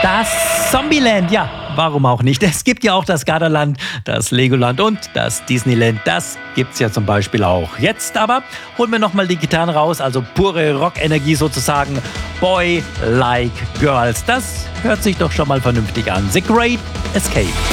Das Zombieland, ja, warum auch nicht? Es gibt ja auch das Gardaland, das Legoland und das Disneyland. Das gibt's ja zum Beispiel auch. Jetzt aber holen wir nochmal die Gitarren raus, also pure Rockenergie sozusagen. Boy Like Girls. Das hört sich doch schon mal vernünftig an. The Great Escape.